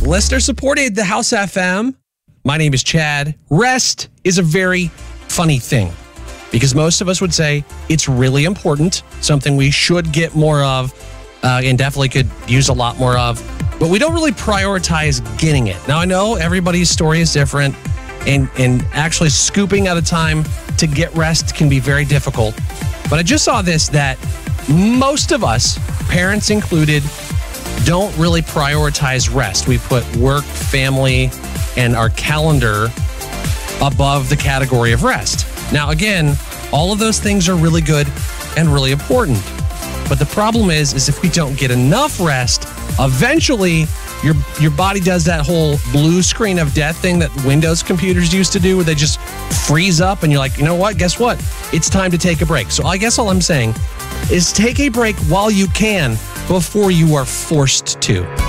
Listener supported the House FM. My name is Chad. Rest is a very funny thing because most of us would say it's really important, something we should get more of and definitely could use a lot more of, but we don't really prioritize getting it. Now, I know everybody's story is different and actually scooping out of time to get rest can be very difficult, but I just saw this that most of us, parents included, don't really prioritize rest. We put work, family, and our calendar above the category of rest. Now, again, all of those things are really good and really important. But the problem is if we don't get enough rest, eventually your body does that whole blue screen of death thing that Windows computers used to do where they just freeze up and you're like, you know what? Guess what? It's time to take a break. So I guess all I'm saying is take a break while you can before you are forced to.